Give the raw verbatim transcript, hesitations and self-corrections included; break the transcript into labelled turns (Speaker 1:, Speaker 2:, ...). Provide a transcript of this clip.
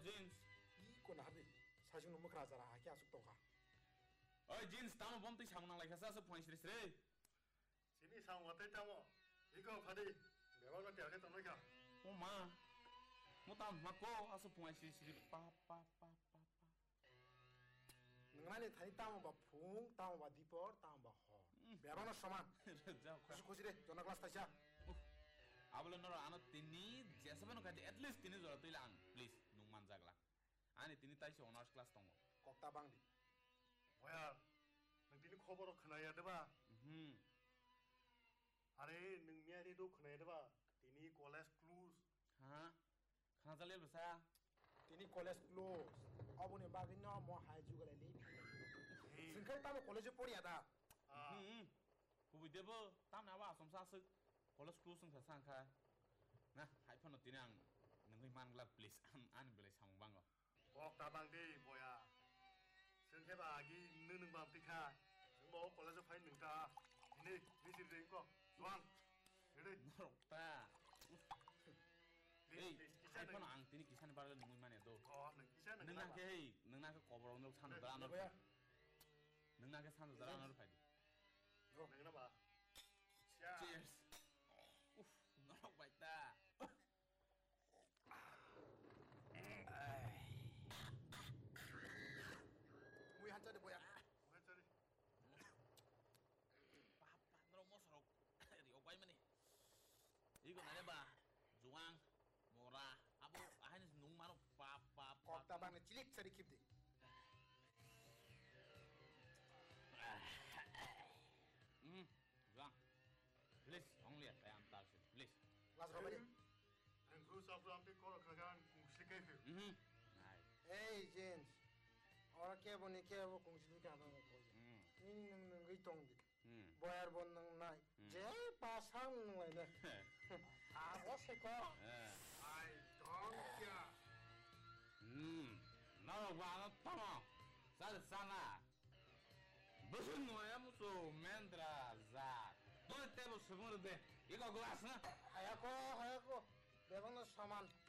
Speaker 1: jeans.
Speaker 2: 이거 나비 사실 너무 그러잖아. 하기 아직 또가.
Speaker 1: 어이 jeans 다음 범띠 사문랑 라이카사서 포인트리스래.
Speaker 3: 진이 상 어때 따모? 이거 받이 매월로 대하게 떠나게.
Speaker 1: 오마. 못담 맞고 아서 포인트리스래 빠빠빠빠빠.
Speaker 2: 능란이 다니 따모 봐 풍, 따모 봐 디퍼, 따모 봐 호. 매번은 서만.
Speaker 1: 자,
Speaker 2: 고시 고시래. 전화 클래스 다시야.
Speaker 1: Abla nora ano tini jasa bano kati at least tini zora tuila ang please nung manjagla. Ani tini taisi honors class tongo.
Speaker 2: 꼭다 방디.
Speaker 3: 뭐야? 능디는 커버로 크나야 돼봐.
Speaker 1: Hmm.
Speaker 3: 아래 능미야리도 크나야 돼봐. 디니 콜레스 클루스.
Speaker 1: Ha? Khana jalel basa.
Speaker 2: Tini college close. 어머니 막이 너무 하이주가 레리. 승칼 따모 콜레지 포리야다.
Speaker 3: 아.
Speaker 1: Hmm. Kubi debo tam na wa somsa sik. College close sung thasang kha. Na, hai phano tini ang nungui mangla please an an bele samung bango.
Speaker 3: 꼭다 방디 뭐야? 승해봐 아기 느는 밤 띠카. 승모 콜레스 파인 능다. 디니 미시 링거. 좋안. 이래.
Speaker 1: Norokta. Hey, hai phano ang tini kisan barla nungui mane do.
Speaker 3: 어, 능 기사 능.
Speaker 1: Nung na ke hey, nung na ke cover on sanu dara anor.
Speaker 2: 뭐야?
Speaker 1: Nung na ke sanu dara anor phadi.
Speaker 3: 능나 봐. 자.
Speaker 1: Cheers. Uf, norok baita.
Speaker 2: 무이 한 잔에 뭐야?
Speaker 3: 뭐했더니
Speaker 1: Papa, norok mo sorok. Rio kwai mani. Igo na ba? Juang, mora, abo ahin nung mano papa.
Speaker 2: 꼭다 방에 찔릭 처리 킵디.
Speaker 1: Hmm, juang. Please, only at I am touched. Please.
Speaker 2: 라스 가버리.
Speaker 3: 능 그루스 앞으로 띠 거로 가간 공식해.
Speaker 1: Hmm. Nice.
Speaker 2: 에이 제임스. 어라 깨보니 깨보 공시도 안 하는 거지.
Speaker 1: Hmm.
Speaker 2: 니는 그 동디.
Speaker 1: Hmm.
Speaker 2: 뭐야 본능 나. 제 바상 거네. 아, 어색거.
Speaker 1: Eh.
Speaker 3: 아이, 덩키야.
Speaker 1: Hmm. No, wa no tomo. Sa sana. 무슨 거야 무슨 맨드라 자. 너 때문에 수분인데 이거 glass 나?
Speaker 2: 하얗고 하얗고 매번은 서만.